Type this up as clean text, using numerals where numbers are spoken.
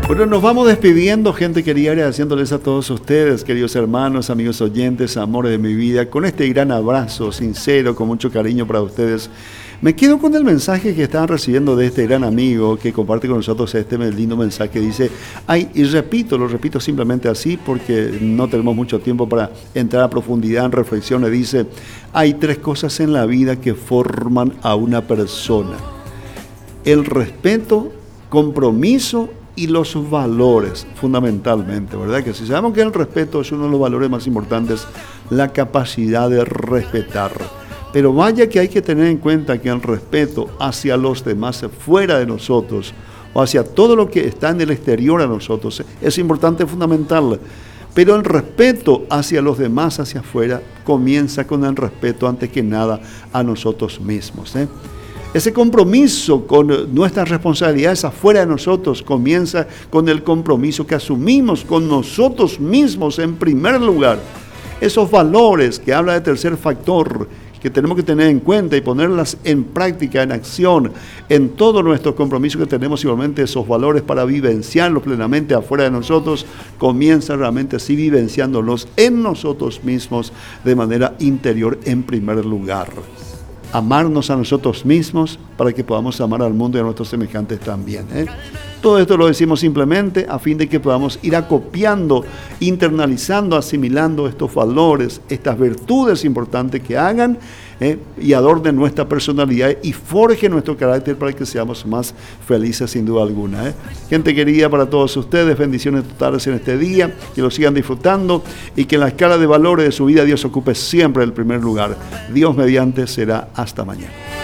Bueno, nos vamos despidiendo, gente querida, agradeciéndoles a todos ustedes, queridos hermanos, amigos oyentes, amores de mi vida, con este gran abrazo sincero, con mucho cariño para ustedes. Me quedo con el mensaje que estaban recibiendo de este gran amigo que comparte con nosotros este lindo mensaje. Dice, y lo repito simplemente así porque no tenemos mucho tiempo para entrar a profundidad en reflexiones. Dice, hay 3 cosas en la vida que forman a una persona: el respeto, compromiso y los valores, fundamentalmente, ¿verdad? Que si sabemos que el respeto es uno de los valores más importantes, la capacidad de respetar. Pero vaya que hay que tener en cuenta que el respeto hacia los demás, fuera de nosotros, o hacia todo lo que está en el exterior a nosotros, es importante, fundamental. Pero el respeto hacia los demás, hacia afuera, comienza con el respeto, antes que nada, a nosotros mismos, Ese compromiso con nuestras responsabilidades afuera de nosotros comienza con el compromiso que asumimos con nosotros mismos en primer lugar. Esos valores que habla de tercer factor, que tenemos que tener en cuenta y ponerlas en práctica, en acción, en todos nuestros compromisos que tenemos, igualmente esos valores para vivenciarlos plenamente afuera de nosotros, comienza realmente así vivenciándolos en nosotros mismos de manera interior en primer lugar. Amarnos a nosotros mismos para que podamos amar al mundo y a nuestros semejantes también. Todo esto lo decimos simplemente a fin de que podamos ir acopiando, internalizando, asimilando estos valores, estas virtudes importantes que hagan y adornen nuestra personalidad y forjen nuestro carácter para que seamos más felices sin duda alguna. Gente querida, para todos ustedes, bendiciones totales en este día, que lo sigan disfrutando y que en la escala de valores de su vida Dios ocupe siempre el primer lugar. Dios mediante será hasta mañana.